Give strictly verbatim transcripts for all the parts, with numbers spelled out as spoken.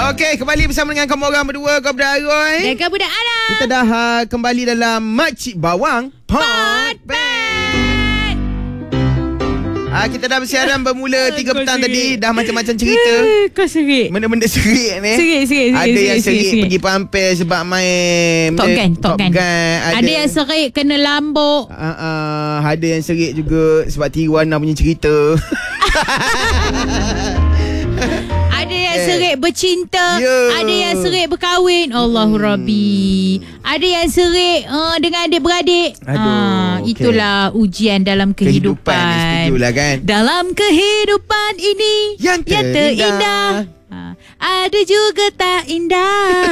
Okey, kembali bersama dengan kamu orang berdua, kau budak Aroy dan kau budak Ana. Kita dah uh, kembali dalam Makcik Bawang Podbang. Ah, kita dah bersiaran bermula tiga petang tadi. Dah macam-macam cerita. Kau serik. Benda-benda serik ni. Serik, serik, serik. Ada serik, yang serik, serik pergi pampir sebab main Top Gun, Top Gun. Ada, ada yang serik kena lambuk. uh, uh, Ada yang serik juga sebab Tiwana punya cerita. Ada yang serik bercinta. Yeah. Ada yang serik berkahwin. Allahu Hmm. Rabbi. Ada yang serik uh, dengan adik-beradik. Aduh, Ah, okey. Itulah ujian dalam kehidupan. Kehidupan ni, setujulah kan? Dalam kehidupan ini Yang yang terindah. terindah, ah, ada juga tak indah.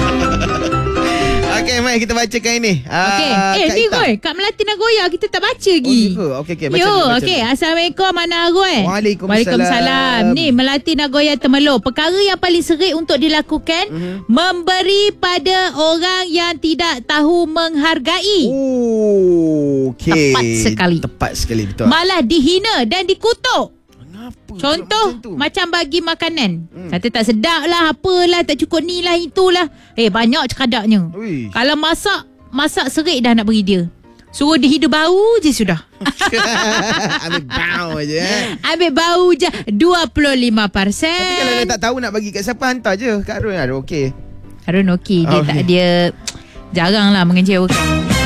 Okey, mari kita bacakan ini. Okey, Ah, eh Kak ni Ita. Roy, Kak Melati Nagoya kita tak baca Oh, lagi. ya ke? Okey, okey, baca Yo, dulu, baca okey. dulu. Assalamualaikum Mana Roy. Waalaikumsalam. Waalaikumsalam. Ni Melati Nagoya Temelur. Perkara yang paling serik untuk dilakukan, Mhm. memberi pada orang yang tidak tahu menghargai. Oh, okey. Tepat sekali. Tepat sekali, betul. Malah dihina dan dikutuk. Kenapa? Contoh macam tu? macam bagi makanan. Hmm. Kata tak sedap lah, apalah, tak cukup ni lah, itulah. Eh, banyak cekadaknya. Ui. Kalau masak, masak serik dah nak bagi dia. Suruh dia hidup bau je sudah. Ambil bau je eh. Ambil bau je dua puluh lima peratus. Tapi kalau dia tak tahu nak bagi kat siapa, hantar je Kak Arun. Ada okey. Harun okey. Dia Oh, tak okey. dia jarang lah mengecewakan.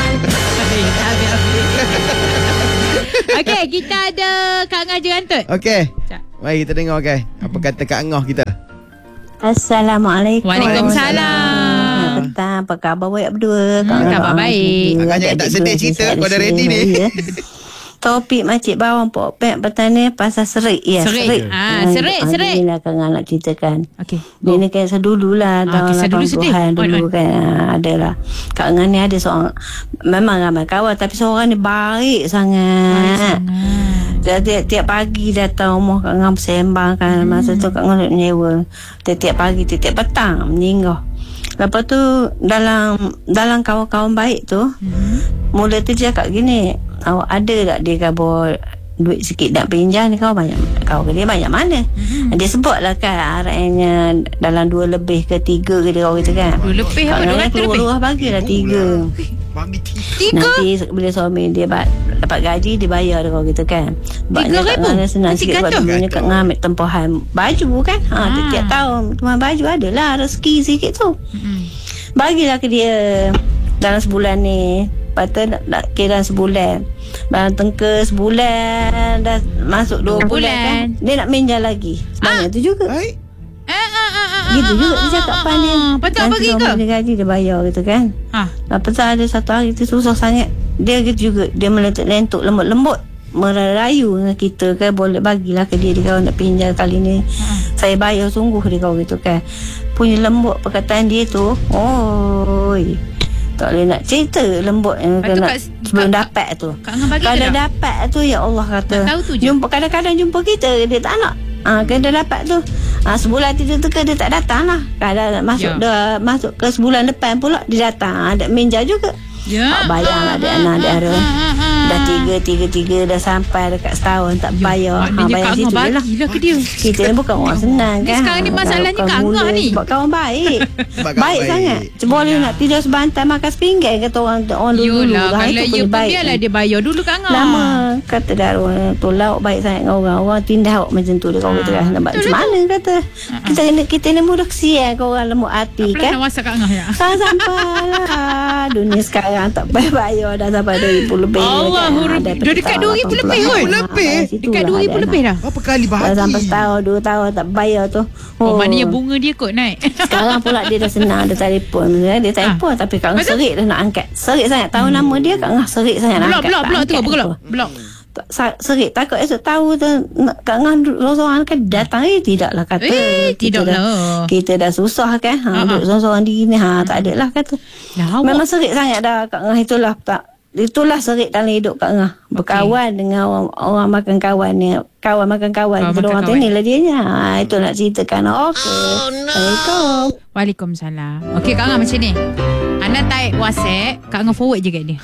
Okey, kita ada Kak Ngah Jerantut. Okey. Sekejap. Mari kita dengar okey. Apa kata Kak Angah kita? Assalamualaikum. Waalaikumsalam. Petang, apa khabar buat berdua? Hmm, Kau khabar orang baik. berdua, Agaknya adik-adik tak sedih dua, cerita, sihat kau dah di ready sini, ni. ya. Topik Makcik Bawang Podbang petang ni pasal serik. Ya, Serik. serik. Ah, serik, serik. Inilah kan nak ceritakan. Okey. Dia ni kisah dulu lah. Ah, Tahun kisah dulu sedih. lapan puluhan dulu On, on. kan. Ah, ada lah. Kak Ngan ni ada seorang, memang ramai kawan, tapi seorang ni baik sangat. Dia tiap-tiap pagi datang rumah Kak Ngam bersembang kan. Hmm. Masa tu Kak Ngam duduk menyewa. Tiap-tiap pagi, tiap-tiap petang menyinggah. Lepas tu dalam dalam kawan-kawan baik tu, Hmm. mula tu dia cakap gini, awak ada tak dia khabar duit sikit nak pinjam ni, kau banyak, kau ke dia banyak mana? Hmm. Dia sebut lah kan arahnya dalam dua lebih ke tiga ke dia orang gitu kan. Dua lebih Kak apa? Dua Ngam ratus lebih? keluar-luar bagilah tiga. Bagi tiga. Tiga? Nanti bila suami dia ba- dapat gaji, dia bayar dia kalau gitu kan. Tiga ribu? Kak Ngam senang Nanti sikit sebab gatal? dulunya Kak Ngam ambil tempahan baju kan. Ha, Ah. Tiap tahun tempahan baju adalah rezeki sikit tu. Hmm. Bagilah ke dia dalam sebulan ni. Lepas tu nak, nak kira sebulan. Dalam tengka sebulan dah masuk dua Dua bulan, bulan. kan. Dia nak minjam lagi. Sebanyak tu juga. Baik. Ah, ah, ah, ah, Gitu ah, juga ah, dia cakap ah, pan dia. ah. Patut Nanti bagi suami ke? dia gaji dia bayar gitu kan. Ah. Lepas tu ada satu hari tu susah sangat. Dia gitu juga. Dia melentuk-lentuk lembut-lembut. Merayu dengan kita kan. Boleh bagilah ke dia. Dia kalau nak pinjam kali ni. Saya bayar sungguh dia kalau gitu kan. Punya lembut perkataan dia tu. Oi. Tak boleh nak cerita lembut yang Lepas tu nak Kak- sebelum Kak- dapat tu. Kak Ngah bagi ke Kalau tak? dapat tu ya Allah kata. Nak tahu tu je. Jumpa kadang-kadang jumpa kita dia tak nak. Ah, ha, kalau dah dapat tu. Ah, ha, sebulan tiga tu ke dia tak datang lah. Kadang masuk Ya. dah masuk ke sebulan depan pula dia datang. Ada minjam juga. Ya. Tak bayar lah dia anak dia ada. Dah tiga, tiga, tiga dah sampai dekat setahun tak bayar. Ha, Maknanya bayar Kak situ Ngah je lah. bagilah ke dia. Kita ni bukan orang senang Ni kan. sekarang ni Ha, masalahnya kawan Kak mula Angah ni. Sebab kawan baik. Sebab kawan baik baik. sangat. Boleh nak tidur sebantai makan sepinggan kata orang orang dulu. Yolah, Ha, kalau itu ya punya pun baik. biarlah dia bayar dulu Kak Ngah. Lama kata Darul tu lauk baik sangat dengan orang. Orang tindak awak macam tu dia kau kata kan. Nampak macam mana kata. Kita ni kita ni mudah kesian kau orang lemuk hati Tak kan. nak whatsapp Kak Ngah ya. Tak sampai lah. Dunia sekarang tak payah bayar dah sampai dua ribu lebih. Allahu kan. Rabbi. Ada Dah dekat dua ribu lebih kot. Ha, Lebih? kat situ Dekat lah dua ribu ada lebih dah. Berapa kali Dah bahagi? sampai setahun, dua tahun tak bayar tu. Oh, maknanya bunga dia kot naik. Sekarang pula dia dah senang. Dia telefon. Dia telefon tapi Kak Ngah Betul? serik dah nak angkat. Serik sangat. Tahu nama dia Kak Ngah serik sangat nak Blok, angkat. blok, tak blok tu. angkat Blok, tu. blok. Tak- sa- Serik. Takut esok tahu tu nak Kak Ngah duduk sorang-sorang kan datang. Eh tidaklah kata. Eh, Kita tidaklah. dah- Kita dah susah kan. Ha, Ha, ha. duduk sorang-sorang diri ni. Ha, tak ada lah kata. Lah, awak. Memang serik sangat dah Kak Ngah itulah tak. Itulah serik dalam hidup Kak Ngah. Berkawan dengan orang, orang makan kawan ni. Kawan makan kawan. Kawan Kita makan orang tu kawan. ni lah dia nya. Ha, itu nak ceritakan. Okey. Oh, no. Assalamualaikum. Waalaikumsalam. Okey Kak Ngah macam ni. Ana type WhatsApp, Kak Ngah forward je kat dia.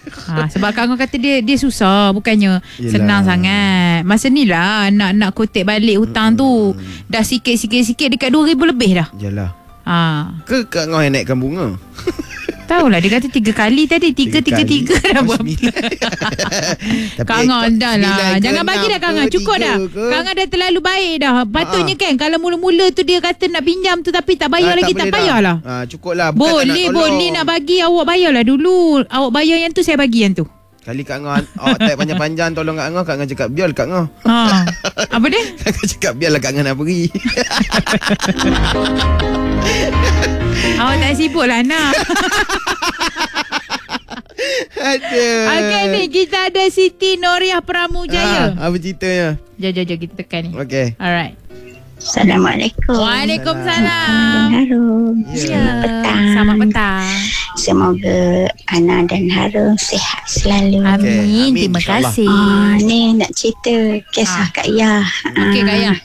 ha, sebab Kak Angah kata dia dia susah, bukannya Yelah. senang sangat. Masa ni lah nak nak kotek balik hutang hmm. tu dah sikit-sikit-sikit dekat dua ribu lebih dah. Yalah. Ha. Ke Kak Angah yang naikkan bunga? Tahulah dia kata tiga kali tadi. Tiga, tiga, tiga, tiga dah buat. Kak Angah dah lah. Jangan bagi dah Kak Angah. Cukup dah. Kak Angah dah terlalu baik dah. Patutnya kan kalau mula-mula tu dia kata nak pinjam tu tapi tak bayar ha, lagi, tak, tak payahlah. Ha, cukup lah. Boleh, boleh nak bagi awak bayarlah dulu. Awak bayar yang tu, saya bagi yang tu. Kali Kak Angah awak type panjang-panjang tolong Kak Angah, Kak Angah cakap biar Kak Angah. Ha. Apa dia? Kak Angah cakap biarlah Kak Angah nak pergi. Awak tak sibuk lah nak. Aduh. Okey ni kita ada Siti Noriah Pramujaya. Ha, apa ceritanya? Jom, jom, jom kita tekan ni. Okey. Alright. Assalamualaikum. Waalaikumsalam. Harum. Ya. Selamat petang. Selamat petang. Semoga Ana dan Harum sihat selalu. Amin. Okay, amin, Terima insyaAllah. kasih. Ah, ni nak cerita kisah Ah. Kak Yah. Okey Kak Yah.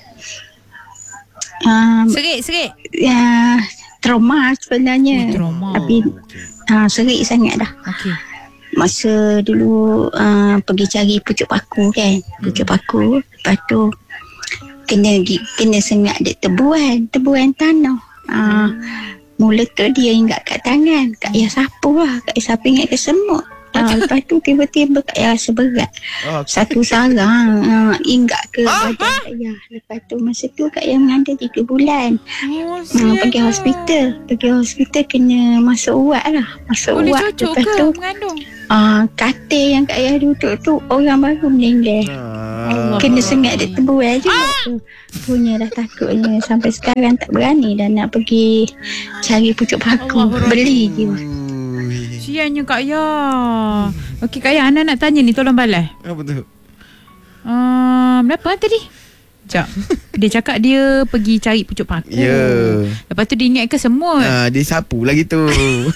Um, Serik, serik. ya, trauma sebenarnya. Oh, trauma. Tapi uh, serik sangat dah. Okey. Masa dulu uh, pergi cari pucuk paku kan. Pucuk paku. Lepas tu kena gi- kena sengat dek tebuan. Tebuan tanah. Uh, mula tu dia ingat kat tangan. Kak Yah sapu lah. Kak Yah sapu ingat ke semut. Uh, lepas tu tiba-tiba Kak Yah rasa berat. Oh, Satu sarang uh, ingat ke badan Kak Yah. Lepas tu masa tu Kak Yah mengandung tiga bulan. Oh, uh, Pergi hospital. Pergi hospital kena masuk ubat lah. Masuk Boleh ubat. cocok Lepas ke tu mengandung? uh, katil yang Kak Yah duduk tu orang baru meninggal. Ah. Kena sengat dia terbuai juga tu. Punya dah takutnya. Sampai sekarang tak berani dah nak pergi cari pucuk paku. Allah Beli je. Siannya Kak Yah. Okey Kak Yah, Ana nak tanya ni, tolong balas. Apa tu? Um, berapa tadi? Sekejap. Dia cakap dia pergi cari pucuk paku. Ya. Lepas tu dia ingat ke semut. Ah, dia sapu lagi tu.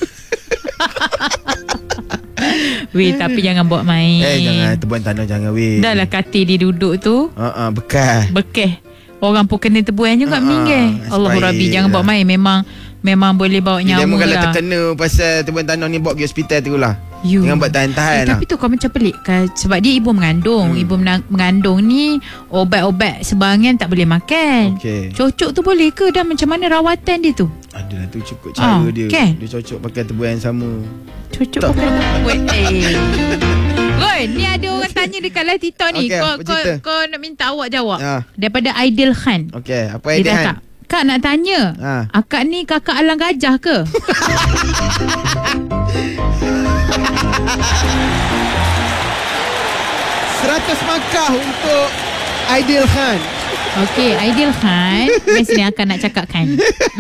Weh, tapi jangan buat main. Eh, jangan tebuan tanah jangan weh. Dah lah katil dia duduk tu. Ha ah, bekas. Bekeh. Orang pun kena tebuan juga Ah, meninggal. ah, Allahu baik Rabbi, jangan lah. buat main. Memang memang boleh bawa Dia nyawa kalau lah. terkena pasal tebuan tanah ni bawa pergi hospital tu lah. You. Jangan buat tahan-tahan eh, lah. Tapi tu kau macam pelik kan? Sebab dia ibu mengandung. Hmm. Ibu menang, mengandung ni obat-obat sebarangan tak boleh makan. Okey. Cocok tu boleh ke? Dan macam mana rawatan dia tu? Adalah tu cukup cara Ah, dia. kan? Dia cocok pakai tebuan yang sama. Cocok Tak. pakai tebuan. Eh. Roy, ni ada orang tanya dekat live TikTok ni. Okey, kau, apa kau, cerita? kau nak minta awak jawab. Ah. Daripada Aidil Khan. Okey, apa Dia idea cakap, kan? Kak nak tanya, Ah. akak ni kakak alang gajah ke? seratus markah untuk Aidil Khan. Okey, Aidil Khan. Mesti ni akan nak cakap kan.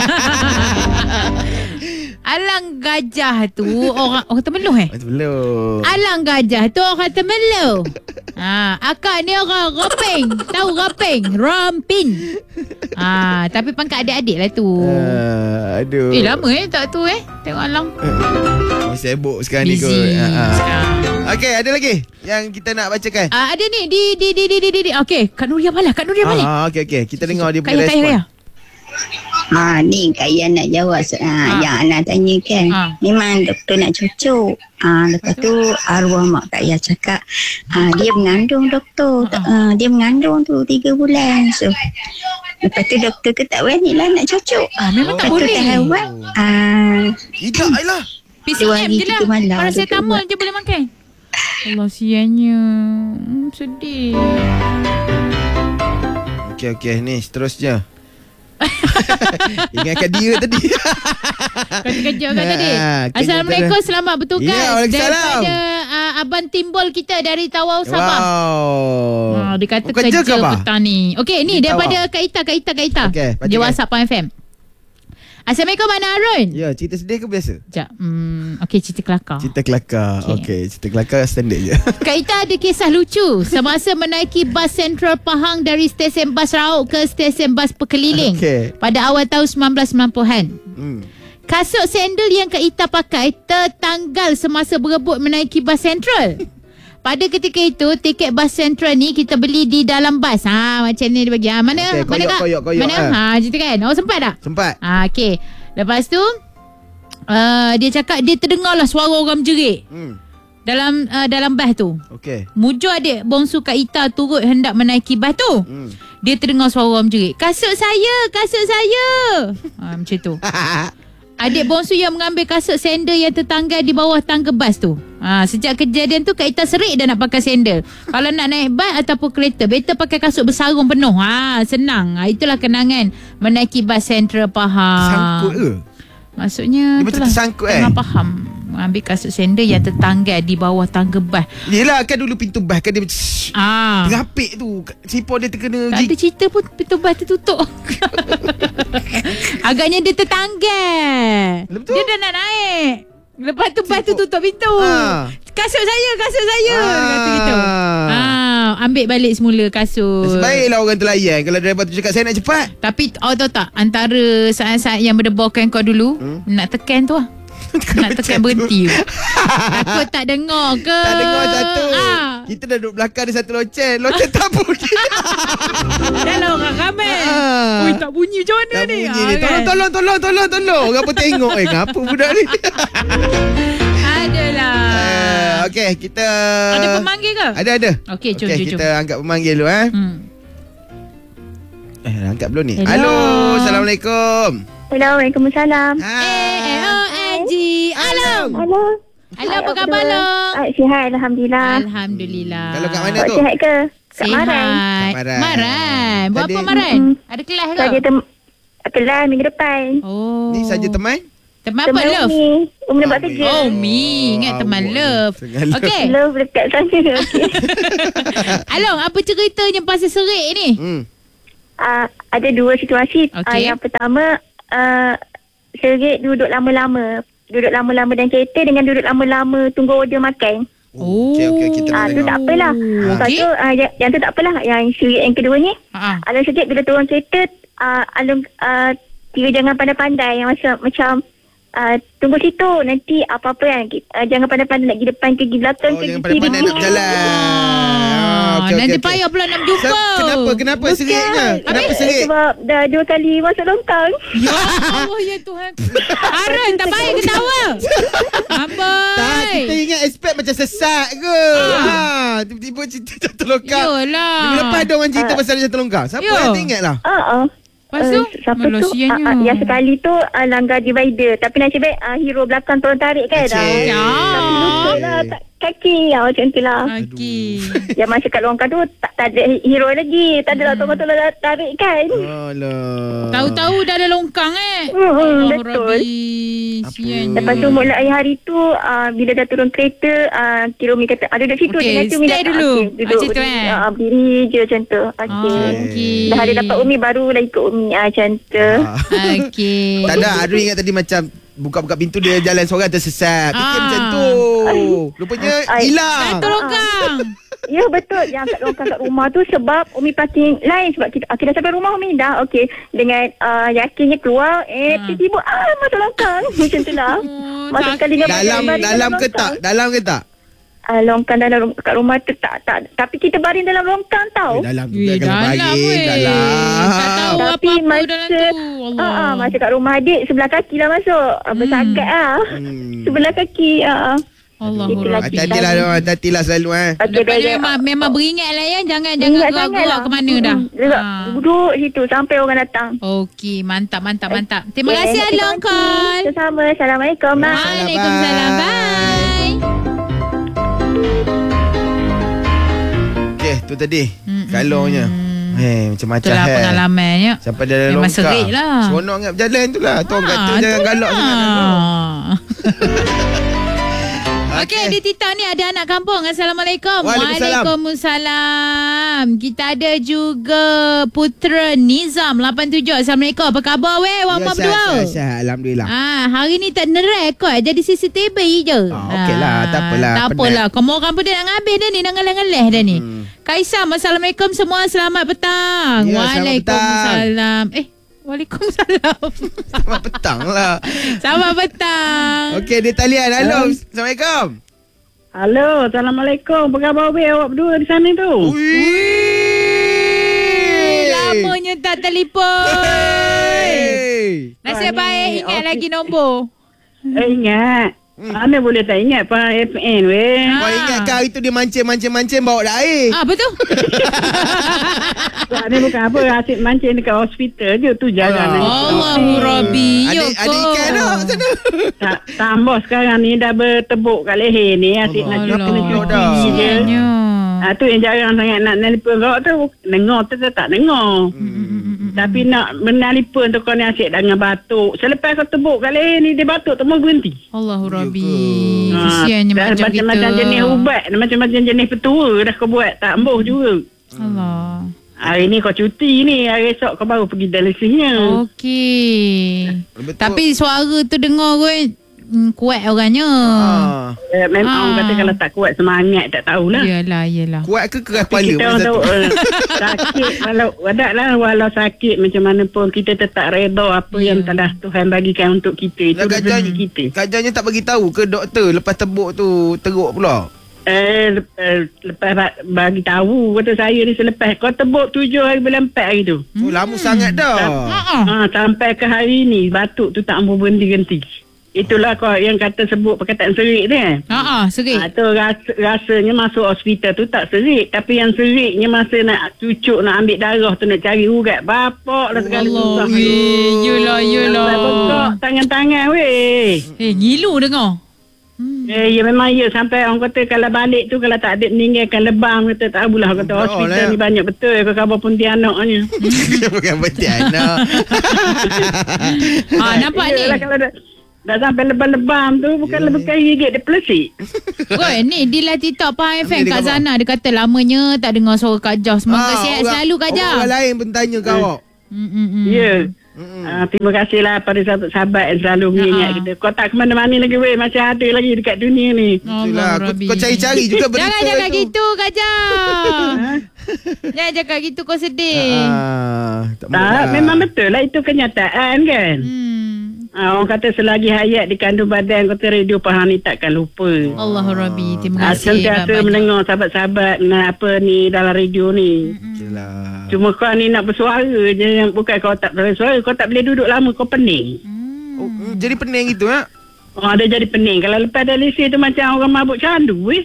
Alang gajah tu orang orang Temeloh eh? Belum. Alang gajah tu orang Temeloh. Ha, akak ni orang Raping. Tahu Raping? Rampin. Ha, tapi pangkat adik-adik lah tu. Uh, aduh. Eh, lama eh tak tu eh. Tengok Alang. Oh, sibuk sekarang ni kot. Busy Ah, ah. sekarang. Okey, ada lagi yang kita nak bacakan? Ah, ada ni di di di di di di. di. Okey, Kak Nuria balas, Kak Nuria balik. Ah, okey okey. Kita dengar dia Kak punya Yah, Kak Yah, Kak respon. Yah. Ha, ni Kak Yah nak jawab ha, Ha. yang Ana tanya kan. Ha. Memang doktor nak cucuk. Ha, lepas tu arwah mak Kak Yah cakap ha, dia mengandung doktor. Ha. Ha, dia mengandung tu tiga bulan. So lepas tu doktor ke tak berani lah nak cucuk. Ah, memang tak Lepas tu boleh. tahan ubat. Ha, Tidak Ailah. P C Dua M hari, je lah. tiga malam Paracetamol duduk je boleh makan. Allah, siannya. Hmm, sedih. Okey okey, ni seterusnya. Ingatkan dia tadi. Kau terkejut kan tadi? Ah, kejut Assalamualaikum, tadi. selamat bertugas. Ya, waalaikumsalam. Daripada uh, Abang Timbul kita dari Tawau Sabah. Wow. Ha, dia kata Bukan kerja je ke, Abah? petang ni. Okey, ni Di daripada Kak Ita, Kak Ita, Kak Ita. Okey, Dia bacakan. WhatsApp Pan F M. Assalamualaikum, Mana Harun. Ya, cerita sedih ke biasa? Sekejap. Hmm, okey, cerita kelakar. Cerita kelakar. Okey. Okey, cerita kelakar standard je. Kak Ita ada kisah lucu semasa menaiki bas Central Pahang dari stesen bas Rauk ke stesen bas Pekeliling Okey. pada awal tahun sembilan belas sembilan puluhan. Hmm. Kasut sandal yang Kak Ita pakai tertanggal semasa berebut menaiki bas Central. Pada ketika itu, tiket bas Central ni kita beli di dalam bas. Ha, macam ni dia bagi. Ha, mana? Okey, mana koyok, Kak? koyok, koyok, Mana? eh. Ha, cerita kan? Oh, sempat tak? Sempat. Ha, okey. Lepas tu, uh, dia cakap dia terdengarlah suara orang menjerit. Hmm. Dalam uh, dalam bas tu. Okey. Mujur adik bongsu Kak Ita turut hendak menaiki bas tu. Hmm. Dia terdengar suara orang menjerit. Kasut saya, kasut saya. Ha, macam tu. Adik bongsu yang mengambil kasut sandal yang tertanggal di bawah tangga bas tu. Ha, sejak kejadian tu Kak Ita serik dah nak pakai sandal. Kalau nak naik bas ataupun kereta, better pakai kasut bersarung penuh. Ha, senang. Ha, itulah kenangan menaiki bas Central Pahang. Sangkut ke? Maksudnya Dia macam tersangkut, eh? Tengah faham. Ambil kasut sandal yang tertanggal di bawah tangga bas. Yelah, kan dulu pintu bas kan dia macam Ah. terapik tu. Sipor dia terkena Tak ada cerita pun pintu bas tertutup. Agaknya dia tertanggal. Lepas tu? Dia dah nak naik. Lepas tu bas tu Sipor. tutup pintu. Ah. Kasut saya, kasut saya. Ah. Dia kata gitu. Ah, ambil balik semula kasut. Nasib baiklah orang tu layan. Kalau driver tu cakap saya nak cepat. Tapi oh tahu tak, antara saat-saat yang berdebarkan kau dulu, hmm? nak tekan tu lah. Nak tekan berhenti. Takut tak dengar ke? Tak dengar satu. Ah. Kita dah duduk belakang ada satu loceng. Loceng tak bunyi. Dah lah orang ramai. Ah. Oi, tak bunyi macam mana Tak ni? bunyi Ah, ni. kan? Tolong, tolong, tolong, tolong, tolong. Orang pun tengok. Eh, ngapa budak ni? Adalah. Uh, Okey, kita... Ada pemanggil ke? Ada, ada. Okey, jom, Okey, jom, kita angkat pemanggil dulu, eh. Hmm. Eh, angkat belum ni? Hello. Halo, Assalamualaikum. Hello, Waalaikumsalam. Eh, O N G. Along. Halo. Halo, apa khabar, Long? Ah, sihat, Alhamdulillah. Alhamdulillah. Kalau kat mana Awak tu? sihat ke? Kat Sihat. Maran. Kat Maran. Maran. Buat Tadi- apa Maran? Mm-mm. Ada kelas ke? Saja tem- kelas minggu depan. Oh. Ni saja teman? Teman apa, Love? Umi. Umi nak buat Umi. kerja. Oh, Mi. Ingat Oh, teman awak Love. ni. Tengah Love. Okey. Love dekat sana. Okey. Along, apa ceritanya pasal serik ni? Hmm. Ah, ada dua situasi. Ah, Okey. yang pertama, uh, serik duduk lama-lama. Duduk lama-lama dalam kereta dengan duduk lama-lama tunggu order makan. Oh. Okey, okey. Kita Ah, nak tu tengok. tak apalah. Lepas Okey. tu, ah, yang, yang tu tak apalah. Yang serik yang kedua ni, Ha. Alung sikit bila turun kereta, uh, Alung uh, kira jangan pandai-pandai. Yang macam, macam uh, tunggu situ. Nanti apa-apa kan. Uh, jangan pandai-pandai nak pergi depan ke pergi belakang Oh, ke jangan pergi kiri. pandai-pandai nak berjalan. Ah, okey, okey, Nanti okey. payah pula nak berjumpa. Sa- Kenapa? Kenapa Bukan. seriknya? Kenapa Habis, serik? Sebab dah dua kali masuk longkang. Ya Allah, ya Tuhan. Haran, tak baik ketawa. Amboi. Tak, kita ingat expect macam sesat ke. Ha, tiba-tiba cerita jatuh longkang. Yolah. Minggu lepas ada orang cerita pasal jatuh longkang. Siapa Yo. yang tak ingat lah? Ah, ah. Lepas tu, Uh, siapa tu? melosiannya. Uh, uh, yang sekali tu uh, langgar divider. Tapi nasib baik uh, hero belakang tolong tarik kan. Acik. Dah. Ya. Tapi lupa lah tak, kaki. Ya, macam tu lah. Okey. Yang masa kat longkang tu tak, tak ada hero lagi. Tak ada lah Hmm. tolong-tolong tarik kan. Alah. Tahu-tahu dah ada longkang eh. Hmm, hmm, Allah betul. Rabbi. Apa? Sian. Lepas tu mulai hari tu uh, bila dah turun kereta uh, kira Umi kata ada duduk situ. Okey, Dia kata Umi stay dah- dulu. okey, duduk Macam tu, berdiri, eh? uh, berdiri je macam tu. Okey. Ah, okey. Dah ada dapat Umi baru lah ikut Umi ah, macam tu. Ah. Okey. Tak ada, Adri ingat tadi macam buka-buka pintu dia jalan seorang tersesat. Fikir Ah. macam tu. Rupanya Ai. hilang. Satu longkang. Ya betul. Yang kat longkang kat rumah tu sebab Umi parking lain. Sebab kita, kita dah sampai rumah Umi dah. Okey. Dengan uh, yakinnya keluar. Eh Ha. tiba-tiba ah masuk longkang. Macam tu lah. Oh, Masuk sekali dengan Dalam baring dalam ke longkang. tak? Dalam ke tak? Uh, longkang dalam rum- kat rumah tu tak. tak Tapi kita baring dalam longkang tau. Eh, dalam Eh, juga kalau dalam baring. weh. Dalam. Tak tahu Tapi apa-apa masa- dalam tu. Allah. Ah, ah, masa kat rumah adik sebelah kaki lah masuk. Uh, bersagat lah. Hmm. Sebelah kaki. Ah. Uh. Allah Itulah Rabbi. kita. Hati-hati lah dong. Hati-hati lah selalu eh. Okay, Lepas ni baik. memang, memang beringat lah ya. Jangan jangan Ingat sangat gerak-gerak lah. ke mana dah. Hmm, gerak. Ha. Duduk situ sampai orang datang. Okey, mantap, mantap, mantap. Terima Okay, kasih terima Along kasih. call. Sama-sama. Assalamualaikum. Bye. Waalaikumsalam. Bye. Okey, tu tadi. Mm-mm. Kalaunya. Eh, macam-macam Itulah eh. pengalamannya. Sampai dia dah Memang longkang. serik lah. Seronok ingat berjalan tu lah. Tu orang kata Ah, jangan tu galak lah. sangat. Nano. Okey, di Tita ni ada anak kampung. Assalamualaikum. Waalaikumsalam. Waalaikumsalam. Kita ada juga Putra Nizam lapan tujuh. Assalamualaikum. Apa khabar weh? Wang Ya, Mak sihat, berdua. sihat, sihat. Alhamdulillah. Ah, hari ni tak nerekod. Jadi C C T V je. Ah, okey lah. Tak apalah. Tak Penat. apalah. Kamu orang pun dia nak ngambil dah ni. Nak ngeleh-ngeleh dah ni. Hmm. Kaisam. Assalamualaikum semua. Selamat petang. Ya, selamat Waalaikumsalam. Eh, Waalaikumsalam. Selamat petang lah. Selamat petang. Okey, dia talian. Halo. Assalamualaikum. Halo, Assalamualaikum. Apa khabar weh awak berdua di sana tu? Ui. Lamanya tak telefon. Hey. Nasib Ah, baik ni, ingat okey. lagi nombor. Eh, ingat. Mana boleh tak ingat Pak F N weh. Ha. Kau ingat ke hari tu dia mancing-mancing-mancing bawa dah air? Ah, betul. Tak ni bukan apa. Asyik mancing dekat hospital je. Tu jarang. Allahu Rabbi. Ada, ada ikan tak sana? Tak, tambah sekarang ni dah bertebuk kat leher ni. Asyik nak Allah. cuci, kena Allah. cuci je. Kesiannya. Ha, tu yang jarang sangat nak nelpon kau tu. Dengar tu tak, tak dengar. Hmm. Tapi nak menelpon tu kau ni asyik dengan batuk. Selepas kau tebuk kat leher ni, dia batuk tu mau berhenti. Allahu Rabbi. Ya Ha, Kesiannya dah macam kita. macam-macam jenis ubat, macam-macam jenis petua dah kau buat. Tak embuh juga. Allah. Hari ni kau cuti ni. Hari esok kau baru pergi dialisisnya. Okey. Betul. Tapi suara tu dengar kot mm, kuat orangnya. Ah. Eh, memang Ah. orang kata kalau tak kuat semangat tak tahulah. Yalah, yalah. Kuat ke keras kepala? Kita Mana orang satu? tahu uh, sakit walau wadak lah walau sakit macam mana pun kita tetap redha apa Ya. yang telah Tuhan bagikan untuk kita. Itu Dah rezeki kita. Kajanya tak bagi tahu ke doktor lepas tebuk tu teruk pula? Eh, lep- eh lepas ba- bagi tahu kata saya ni selepas kau tebuk tujuh hari bulan empat hari tu. Oh, lama sangat dah. Ha. Ha, sampai ke hari ni batuk tu tak mau berhenti-henti. Itulah kau yang kata sebut perkataan serik tu kan. Ha ah, serik. Ha, tu rasa, rasanya masuk hospital tu tak serik. Tapi yang seriknya masa nak cucuk, nak ambil darah tu, nak cari urat. Bapak lah segala Allah. susah. Weh, yelah, yelah. Sampai bengkak tangan-tangan weh. Eh, gilu dengar. Eh, ya memang ya. Sampai orang kata kalau balik tu, kalau tak ada meninggalkan lebam, kata tak apalah. Kata Betul hospital lah. ni banyak betul. Kau khabar Pontianaknya. Bukan betul anak. Ah, nampak ni. Yelah, kalau dah, dah sampai lebam-lebam tu, bukan Yelah, bukan gigit dia pelesik. Oi, ni di live TikTok Pahang F M Ni dia Kak khabar. Zana dia kata lamanya tak dengar suara Kak Jah. Semoga Ah, sihat orang- selalu Kak Jah. Orang lain pun tanya kau. Hmm hmm. hmm. Ya. Mm-mm. Ah, terima kasihlah pada sahabat-sahabat yang selalu mengingat Ha-ha. kita. Kau tak ke mana-mana lagi weh, masih ada lagi dekat dunia ni. Itulah, kau, Rabbi. kau cari-cari juga berita Jangan cakap tu. gitu Kak Jah. Jangan cakap gitu kau sedih. Ah, tak, Tak, lah. memang betul lah itu kenyataan kan. Hmm. Ah, orang kata selagi hayat dikandung badan, kata radio Pahang ni takkan lupa. Allahu Rabbi. Terima Ah, kasih sentiasa banyak. mendengar sahabat-sahabat nah, apa ni dalam radio ni. Itulah. Cuma kau ni nak bersuara je, yang bukan kau tak boleh suara, kau tak boleh duduk lama, kau pening. Oh, mm, jadi pening gitu ha? Oh, dia jadi pening. Kalau lepas dialisis tu macam orang mabuk candu weh.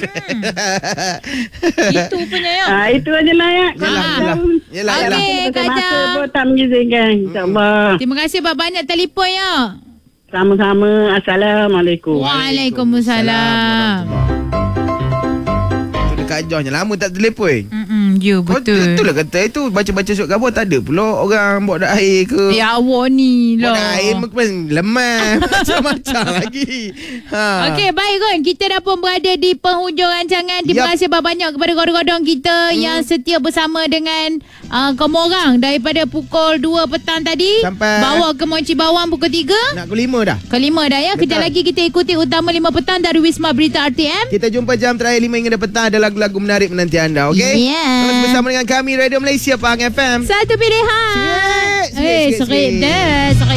Itu punya ya. Ah, itu aja lah ya. Yelah, Kalau yelah. tahu. Yelah, Okey, yelah. Kak Masa Jah. pun tak mengizinkan. InsyaAllah. Terima kasih banyak telefon ya. Sama-sama. Assalamualaikum. Waalaikumsalam. Itu dekat Johnya lama tak telefon. Hmm, ya Kau betul. betul lah kata itu baca-baca surat khabar tak ada pula orang bawa dak air ke. Ya awak ni Bawa lah. dak air mungkin lemah macam-macam lagi. Ha. Okey, baik Gon. Kita dah pun berada di penghujung rancangan. Terima Yap. kasih banyak kepada godong-godong kita hmm. yang setia bersama dengan uh, kamu orang daripada pukul dua petang tadi. Sampai- bawa ke Monci Bawang pukul tiga. Nak ke lima dah. Kelima dah ya. Kejap Betul. lagi kita ikuti utama lima petang dari Wisma Berita R T M. Kita jumpa jam terakhir lima hingga petang. Ada lagu-lagu menarik menanti anda, okey? Ya. Terus bersama dengan kami Radio Malaysia Pahang F M. Satu pilihan. Serik, serik, Eh, serik, serik serik. dah. Serik